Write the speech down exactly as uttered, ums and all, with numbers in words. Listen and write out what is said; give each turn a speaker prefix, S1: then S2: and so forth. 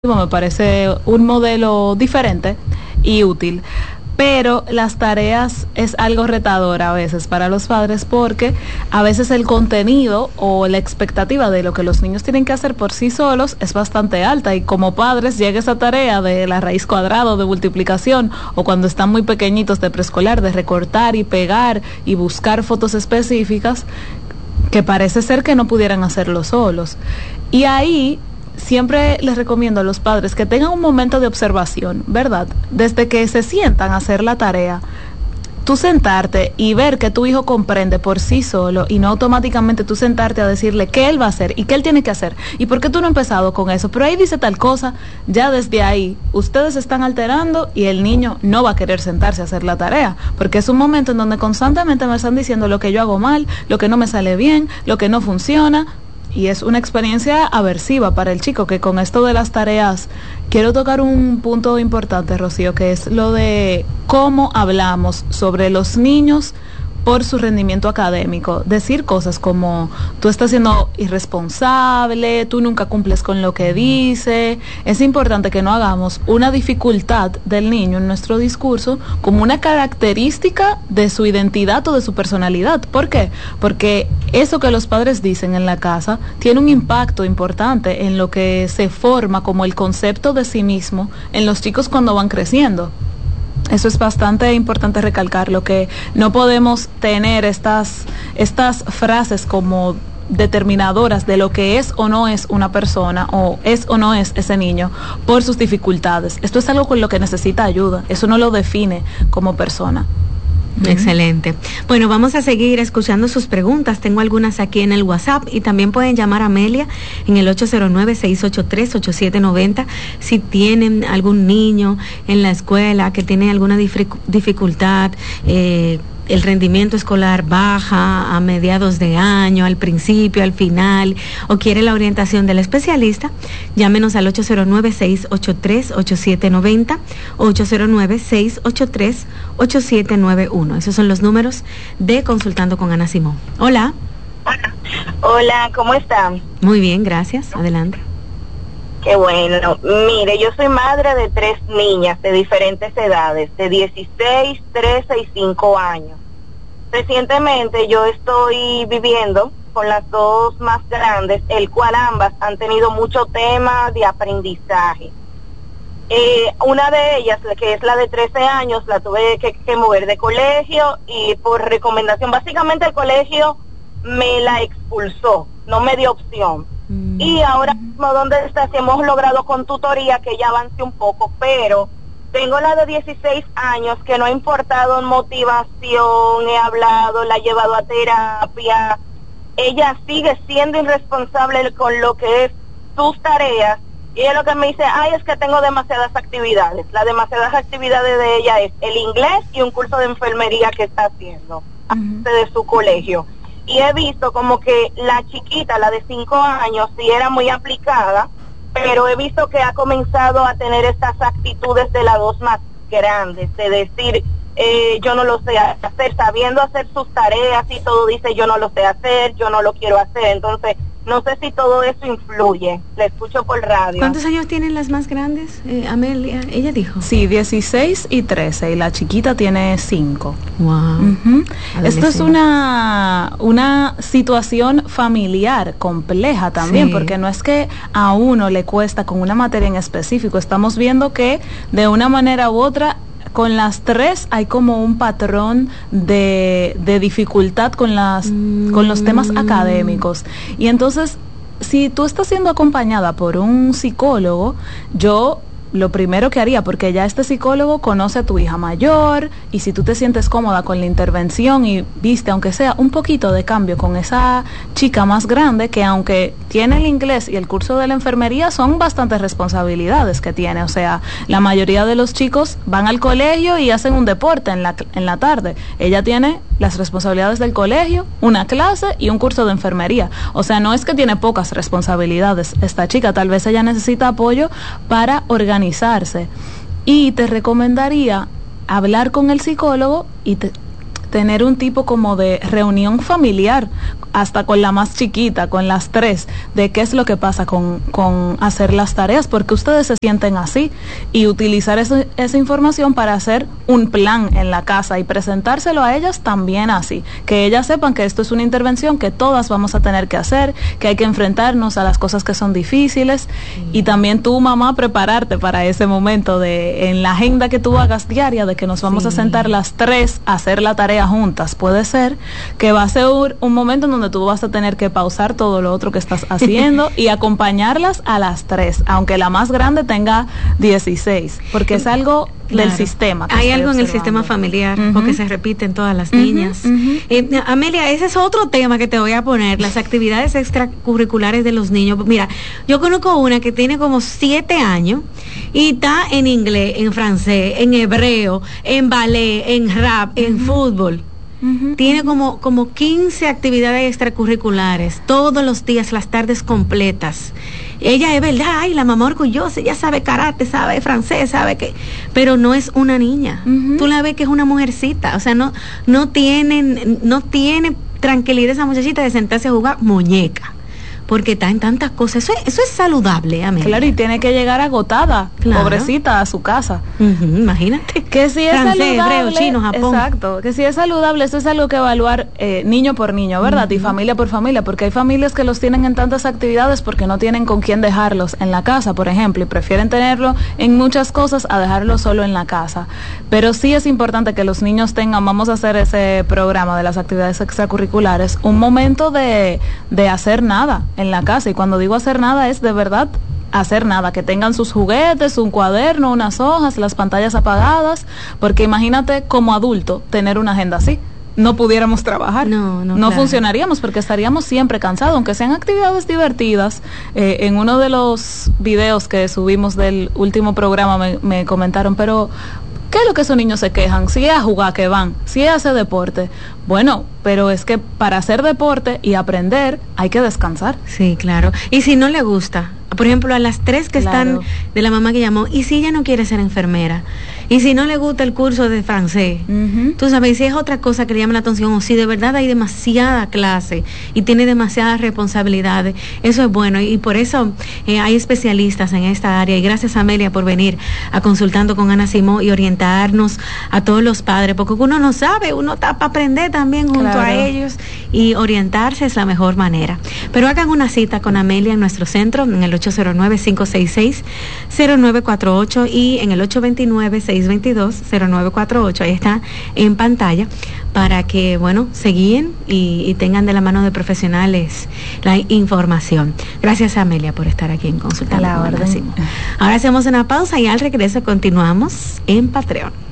S1: Me parece un modelo diferente y útil, pero las tareas es algo retador a veces para los padres porque a veces el contenido o la expectativa de lo que los niños tienen que hacer por sí solos es bastante alta, y como padres llega esa tarea de la raíz cuadrada, de multiplicación, o cuando están muy pequeñitos de preescolar, de recortar y pegar y buscar fotos específicas que parece ser que no pudieran hacerlo solos. Y ahí siempre les recomiendo a los padres que tengan un momento de observación, ¿verdad? Desde que se sientan a hacer la tarea, tú sentarte y ver que tu hijo comprende por sí solo, y no automáticamente tú sentarte a decirle qué él va a hacer y qué él tiene que hacer y por qué tú no has empezado con eso, pero ahí dice tal cosa. Ya desde ahí ustedes están alterando y el niño no va a querer sentarse a hacer la tarea, porque es un momento en donde constantemente me están diciendo lo que yo hago mal, lo que no me sale bien, lo que no funciona. Y es una experiencia aversiva para el chico, que con esto de las tareas quiero tocar un punto importante, Rocío, que es lo de cómo hablamos sobre los niños por su rendimiento académico. Decir cosas como: tú estás siendo irresponsable, tú nunca cumples con lo que dice. Es importante que no hagamos una dificultad del niño en nuestro discurso como una característica de su identidad o de su personalidad. ¿Por qué? Porque eso que los padres dicen en la casa tiene un impacto importante en lo que se forma como el concepto de sí mismo en los chicos cuando van creciendo. Eso es bastante importante recalcarlo, que no podemos tener estas, estas frases como determinadoras de lo que es o no es una persona, o es o no es ese niño, por sus dificultades. Esto es algo con lo que necesita ayuda, eso no lo define como persona.
S2: Excelente. Bueno, vamos a seguir escuchando sus preguntas. Tengo algunas aquí en el WhatsApp, y también pueden llamar a Amelia en el ocho cero nueve, seis ocho tres, ocho siete nueve cero si tienen algún niño en la escuela que tiene alguna dificultad, eh, el rendimiento escolar baja a mediados de año, al principio, al final, o quiere la orientación del especialista. Llámenos al ocho cero nueve, seis ocho tres, ocho siete nueve cero, ocho cero nueve, seis ocho tres, ocho siete nueve uno. Esos son los números de Consultando con Ana Simón. Hola.
S3: Hola, ¿cómo están?
S2: Muy bien, gracias. Adelante.
S3: Qué bueno. Mire, yo soy madre de tres niñas de diferentes edades, de dieciséis, trece y cinco años. Recientemente yo estoy viviendo con las dos más grandes, el cual ambas han tenido mucho tema de aprendizaje. Eh, una de ellas, que es la de trece años, la tuve que, que mover de colegio, y por recomendación, básicamente el colegio me la expulsó, no me dio opción. Mm. Y ahora mismo donde está, si hemos logrado con tutoría que ella avance un poco, pero tengo la de dieciséis años que no ha importado motivación, he hablado, la he llevado a terapia. Ella sigue siendo irresponsable con lo que es sus tareas, y es lo que me dice: ay, es que tengo demasiadas actividades. Las demasiadas actividades de ella es el inglés y un curso de enfermería que está haciendo, uh-huh, antes de su colegio. Y he visto como que la chiquita, la de cinco años, sí era muy aplicada, pero he visto que ha comenzado a tener estas actitudes de las dos más grandes, de decir, eh, yo no lo sé hacer, sabiendo hacer sus tareas y todo, dice yo no lo sé hacer, yo no lo quiero hacer. Entonces, no sé si todo eso influye. Le escucho por radio.
S2: ¿Cuántos años tienen las más grandes, eh, Amelia? Ella dijo.
S1: Sí, dieciséis y trece, y la chiquita tiene cinco.
S2: Wow.
S1: Uh-huh. Esto es una, una situación familiar compleja también, sí, porque no es que a uno le cuesta con una materia en específico. Estamos viendo que de una manera u otra, con las tres hay como un patrón de, de dificultad con las mm. con los temas académicos. Y entonces, si tú estás siendo acompañada por un psicólogo, yo lo primero que haría, porque ya este psicólogo conoce a tu hija mayor, y si tú te sientes cómoda con la intervención y viste, aunque sea un poquito de cambio con esa chica más grande, que aunque tiene el inglés y el curso de la enfermería, son bastantes responsabilidades que tiene. O sea, la mayoría de los chicos van al colegio y hacen un deporte en la, en la tarde. Ella tiene las responsabilidades del colegio, una clase y un curso de enfermería. O sea, no es que tiene pocas responsabilidades esta chica, tal vez ella necesita apoyo para organizarse. Y te recomendaría hablar con el psicólogo y te, tener un tipo como de reunión familiar, hasta con la más chiquita, con las tres, de qué es lo que pasa con, con hacer las tareas, porque ustedes se sienten así, y utilizar eso, esa información para hacer un plan en la casa y presentárselo a ellas también así, que ellas sepan que esto es una intervención que todas vamos a tener que hacer, que hay que enfrentarnos a las cosas que son difíciles, sí. Y también tú, mamá, prepararte para ese momento de, en la agenda que tú hagas diaria, de que nos vamos sí. a sentar las tres a hacer la tarea juntas. Puede ser que va a ser un momento en donde tú vas a tener que pausar todo lo otro que estás haciendo y acompañarlas a las tres, aunque la más grande tenga dieciséis, porque es algo claro. del sistema.
S2: Hay algo en el sistema familiar, uh-huh. porque se repite en todas las uh-huh. niñas. Uh-huh. Eh, Amelia, ese es otro tema que te voy a poner, las actividades extracurriculares de los niños. Mira, yo conozco una que tiene como siete años y está en inglés, en francés, en hebreo, en ballet, en rap, uh-huh. en fútbol. Uh-huh. Tiene como, como quince actividades extracurriculares, todos los días, las tardes completas. Ella es verdad, ay, la mamá orgullosa, ella sabe karate, sabe francés, sabe que, pero no es una niña. Uh-huh. Tú la ves que es una mujercita, o sea, no, no tienen, no tiene tranquilidad esa muchachita de sentarse a jugar muñeca, porque está en tantas cosas. Eso es, eso es saludable, Amelia.
S1: Claro, y tiene que llegar agotada, claro. pobrecita, a su casa.
S2: Uh-huh, imagínate.
S1: Que si es
S2: francés,
S1: saludable,
S2: hebreo, chino, Japón.
S1: Exacto, que si es saludable, esto es algo que evaluar eh, niño por niño, ¿verdad? Uh-huh. Y familia por familia, porque hay familias que los tienen en tantas actividades porque no tienen con quién dejarlos en la casa, por ejemplo, y prefieren tenerlo en muchas cosas a dejarlo solo en la casa. Pero sí es importante que los niños tengan, vamos a hacer ese programa de las actividades extracurriculares, un momento de, de hacer nada en la casa, y cuando digo hacer nada es de verdad hacer nada, que tengan sus juguetes, un cuaderno, unas hojas, las pantallas apagadas, porque imagínate como adulto tener una agenda así, no pudiéramos trabajar,
S2: no, no,
S1: no
S2: claro.
S1: funcionaríamos porque estaríamos siempre cansados, aunque sean actividades divertidas. Eh, en uno de los videos que subimos del último programa me, me comentaron, pero ¿qué es lo que esos niños se quejan? Si es a jugar que van, si es a hacer deporte. Bueno, pero es que para hacer deporte y aprender hay que descansar.
S2: Sí, claro. Y si no le gusta, por ejemplo, a las tres que claro. están de la mamá que llamó, y si ella no quiere ser enfermera, y si no le gusta el curso de francés, uh-huh. tú sabes, si es otra cosa que le llama la atención, o si de verdad hay demasiada clase y tiene demasiadas responsabilidades, eso es bueno, y, y por eso eh, hay especialistas en esta área, y gracias, Amelia, por venir a Consultando con Ana Simó y orientarnos a todos los padres, porque uno no sabe, uno está para aprender también junto claro. a ellos, y orientarse es la mejor manera. Pero hagan una cita con Amelia en nuestro centro, en el ocho cero nueve, cinco seis seis, cero nueve cuatro ocho y en el ocho dos nueve, seis dos dos, cero nueve cuatro ocho. Ahí está en pantalla para que, bueno, se guíen y, y tengan de la mano de profesionales la información. Gracias, Amelia, por estar aquí en Consulta.
S1: A la orden.
S2: Ahora hacemos una pausa y al regreso continuamos en Patreon.